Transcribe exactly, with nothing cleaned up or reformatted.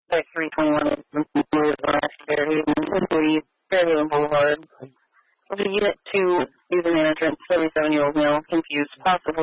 Site three twenty-one Fairhaven Boulevard. With a unit two user entrance, seventy-seven-year-old male, confused, possibly